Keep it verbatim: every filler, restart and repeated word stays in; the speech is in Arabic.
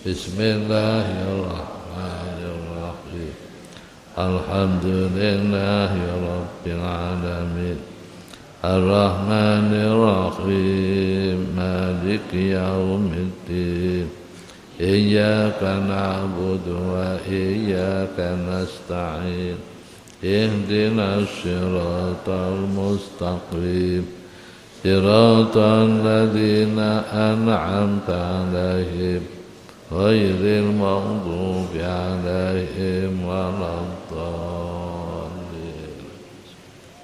بسم الله الرحمن الرحيم الحمد لله رب العالمين الرحمن الرحيم مالك يوم الدين إياك نعبد وإياك نستعين اهدنا الصراط المستقيم صراط الذين أنعمت عليهم غير المغضوب عليهم ولا الضالين